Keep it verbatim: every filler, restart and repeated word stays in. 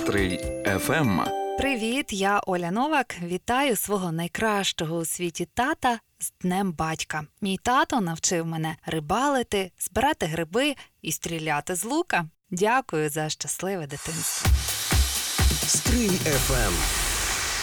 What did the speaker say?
Стрий еф ем. Привіт, я Оля Новак. Вітаю свого найкращого у світі тата з Днем батька. Мій тато навчив мене рибалити, збирати гриби і стріляти з лука. Дякую за щасливе дитинство. Стрий еф ем.